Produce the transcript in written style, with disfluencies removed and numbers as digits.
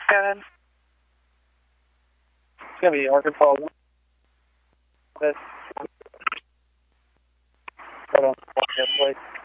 Go ahead. It's going to be Arkansas. This. Hold on. Please.